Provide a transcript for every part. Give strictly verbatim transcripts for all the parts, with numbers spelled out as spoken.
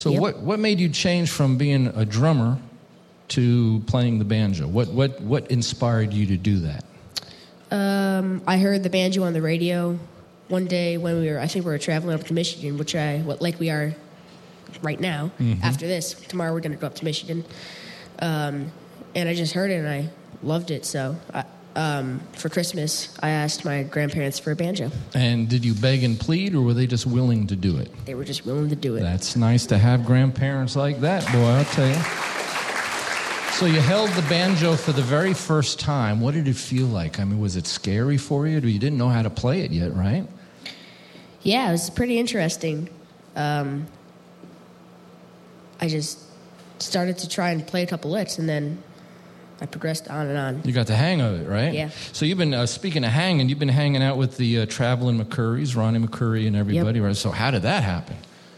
So Yep. what, what made you change from being a drummer to playing the banjo? What what what inspired you to do that? Um, I heard the banjo on the radio one day when we were, I think we were traveling up to Michigan, which I, what, like we are right now. Mm-hmm. After this, tomorrow we're going to go up to Michigan. Um, and I just heard it and I loved it. So I, um, for Christmas, I asked my grandparents for a banjo. And did you beg and plead, or were they just willing to do it? They were just willing to do it. That's nice to have grandparents like that, boy, I'll tell you. So you held the banjo for the very first time. What did it feel like? I mean, was it scary for you? You didn't know how to play it yet, right? Yeah, it was pretty interesting. Um, I just started to try and play a couple licks, and then I progressed on and on. You got the hang of it, right? Yeah. So you've been, uh, speaking of hanging, you've been hanging out with the uh, traveling McCurrys, Ronnie McCurry and everybody, Yep. right? So how did that happen?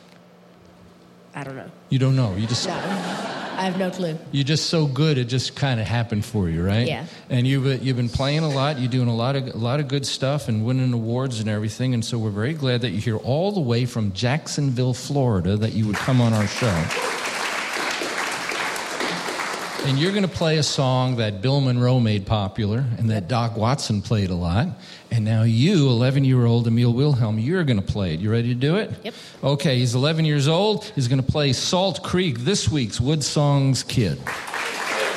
I don't know. You don't know. You just... No, I have no clue. You're just so good, it just kind of happened for you, right? Yeah. And you've uh, you've been playing a lot. You're doing a lot of a lot of good stuff and winning awards and everything. And so we're very glad that you're here all the way from Jacksonville, Florida, that you would come on our show. And you're going to play a song that Bill Monroe made popular and that Doc Watson played a lot. And now you, eleven-year-old Emil Wilhelm, you're going to play it. You ready to do it? Yep. Okay, he's eleven years old. He's going to play Salt Creek, this week's Wood Songs Kid.